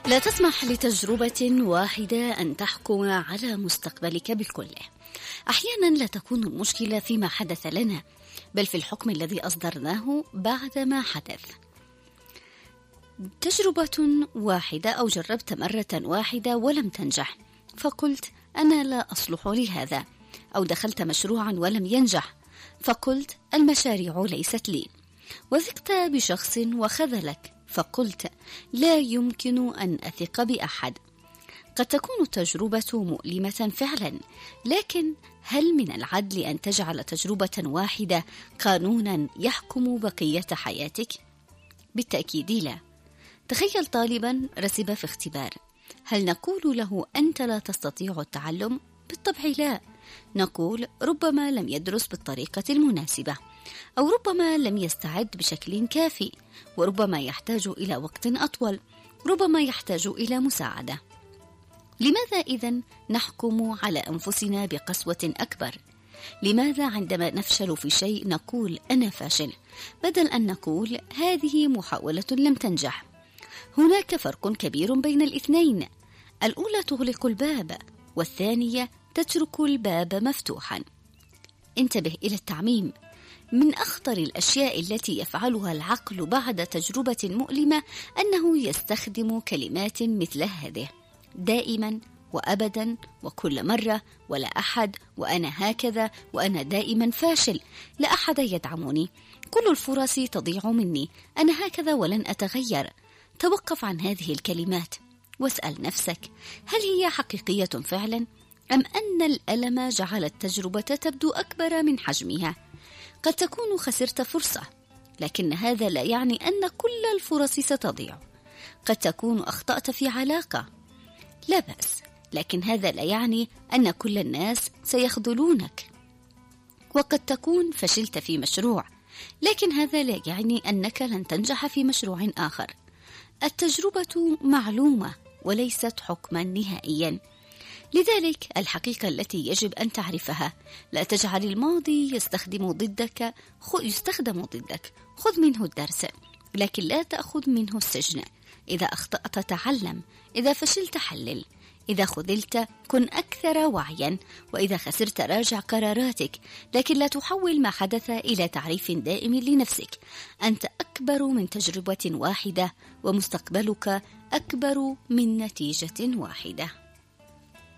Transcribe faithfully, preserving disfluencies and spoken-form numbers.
لا تسمح لتجربة واحدة أن تحكم على مستقبلك بالكل. أحيانا لا تكون المشكلة فيما حدث لنا، بل في الحكم الذي أصدرناه بعد ما حدث. تجربة واحدة أو جربت مرة واحدة ولم تنجح فقلت أنا لا أصلح لهذا، أو دخلت مشروعا ولم ينجح فقلت المشاريع ليست لي، وثقت بشخص وخذلك فقلت لا يمكن أن أثق بأحد. قد تكون التجربة مؤلمة فعلا، لكن هل من العدل أن تجعل تجربة واحدة قانونا يحكم بقية حياتك؟ بالتأكيد لا. تخيل طالبا رسب في اختبار، هل نقول له أنت لا تستطيع التعلم؟ بالطبع لا. نقول ربما لم يدرس بالطريقة المناسبة، أو ربما لم يستعد بشكل كافي، وربما يحتاج إلى وقت أطول، ربما يحتاج إلى مساعدة. لماذا إذن نحكم على أنفسنا بقسوة أكبر؟ لماذا عندما نفشل في شيء نقول أنا فاشل، بدل أن نقول هذه محاولة لم تنجح؟ هناك فرق كبير بين الاثنين، الأولى تغلق الباب، والثانية تترك الباب مفتوحا. انتبه إلى التعميم. من أخطر الأشياء التي يفعلها العقل بعد تجربة مؤلمة أنه يستخدم كلمات مثل هذه: دائما وأبدا وكل مرة، ولا أحد، وأنا هكذا، وأنا دائما فاشل، لا أحد يدعمني، كل الفرص تضيع مني، أنا هكذا ولن أتغير. توقف عن هذه الكلمات واسأل نفسك، هل هي حقيقية فعلا؟ أم أن الألم جعل التجربة تبدو أكبر من حجمها؟ قد تكون خسرت فرصة، لكن هذا لا يعني أن كل الفرص ستضيع. قد تكون أخطأت في علاقة، لا بأس، لكن هذا لا يعني أن كل الناس سيخذلونك. وقد تكون فشلت في مشروع، لكن هذا لا يعني أنك لن تنجح في مشروع آخر. التجربة معلومة وليست حكما نهائيا. لذلك الحقيقة التي يجب أن تعرفها: لا تجعل الماضي يستخدم ضدك يستخدم ضدك خذ منه الدرس، لكن لا تأخذ منه السجن. إذا أخطأت تعلم، إذا فشلت حلل، إذا خذلت كن أكثر وعيا، وإذا خسرت راجع قراراتك، لكن لا تحول ما حدث إلى تعريف دائم لنفسك. أنت أكبر من تجربة واحدة، ومستقبلك أكبر من نتيجة واحدة.